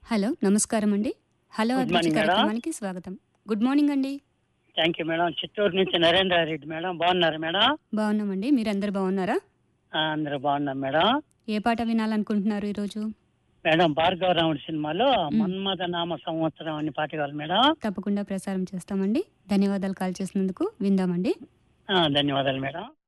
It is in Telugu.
హలో. నమస్కారం అండి. హలో గుడ్ అభిరుచి మార్నింగ్ మేడం. కార్యక్రమానికి స్వాగతం. గుడ్ మార్నింగ్ అండి. Thank you madam. చిత్తూరు నుంచి నరేంద్రారెడ్డి మేడం. బాగున్నారా మేడం? బాగున్నామండి. మీరందరూ బాగున్నారా? అందరూ బాగున్నాం మేడం. ఏ పాట వినాలనుకుంటున్నారు ఈరోజు? మేడం భార్గవరాముడి సినిమాలో హ్మ్. మన్మథ నామ సంవత్సరం అని పాట కావాలి మేడం. తప్పకుండా ప్రసారం చేస్తామండి. ధన్యవాదాలు కాల్ చేసినందుకు. విందామండి. ధన్యవాదాలు మేడం.